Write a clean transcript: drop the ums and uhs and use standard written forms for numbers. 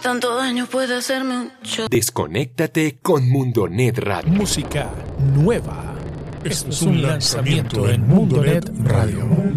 tanto daño puede hacerme un show? Desconéctate con Mundonet Radio. Música nueva. Esto es un lanzamiento en Mundonet Radio.